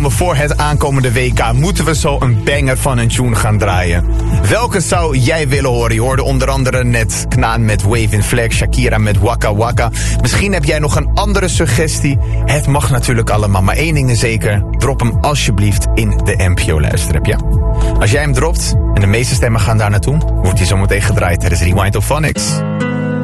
seconden voor het aankomende WK moeten we zo een banger van een tune gaan draaien. Welke zou jij willen horen? Je hoorde onder andere net Knaan met Waving Flag, Shakira met Waka Waka. Misschien heb jij nog een andere suggestie. Het mag natuurlijk allemaal, maar één ding is zeker. Drop hem alsjeblieft in de NPO-luisterapp, ja? Als jij hem dropt en de meeste stemmen gaan daar naartoe, wordt hij zo meteen gedraaid tijdens Rewind of Phonics.